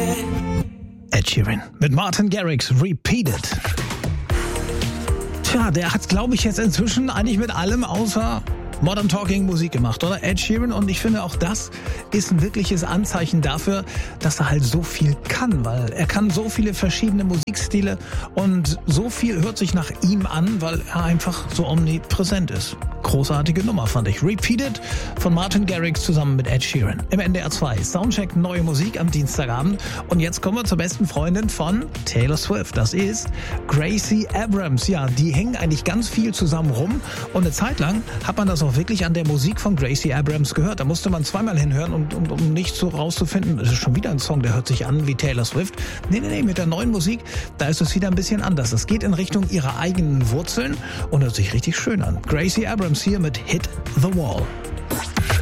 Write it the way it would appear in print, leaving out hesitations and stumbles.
Ed Sheeran mit Martin Garrix, Repeat It. Tja, der hat, glaube ich, jetzt inzwischen eigentlich mit allem außer Modern Talking Musik gemacht, oder? Ed Sheeran. Und ich finde, auch das ist ein wirkliches Anzeichen dafür, dass er halt so viel kann, weil er kann so viele verschiedene Musikstile und so viel hört sich nach ihm an, weil er einfach so omnipräsent ist. Großartige Nummer, fand ich. Repeat It von Martin Garrix zusammen mit Ed Sheeran. Im NDR 2 Soundcheck neue Musik am Dienstagabend. Und jetzt kommen wir zur besten Freundin von Taylor Swift. Das ist Gracie Abrams. Ja, die hängen eigentlich ganz viel zusammen rum. Und eine Zeit lang hat man das auch wirklich an der Musik von Gracie Abrams gehört. Da musste man zweimal hinhören, um nicht so rauszufinden, es ist schon wieder ein Song, der hört sich an wie Taylor Swift. Nee, mit der neuen Musik, da ist es wieder ein bisschen anders. Es geht in Richtung ihrer eigenen Wurzeln und hört sich richtig schön an. Gracie Abrams hier mit Hit the Wall.